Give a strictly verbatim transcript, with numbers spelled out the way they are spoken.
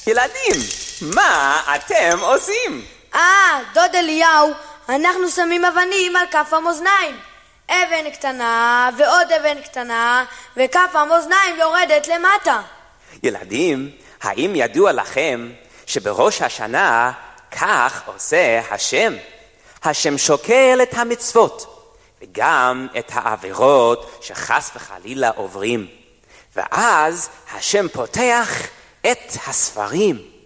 ילדים, מה אתם עושים? אה, דוד אליהו, אנחנו שמים אבנים על כף המאזניים. אבן קטנה ועוד אבן קטנה, וכף המאזניים יורדת למטה. ילדים, האם ידוע לכם שבראש השנה כך עושה השם? השם שוקל את המצוות וגם את העבירות שחס וחלילה עוברים, ואז השם פותח את הספרים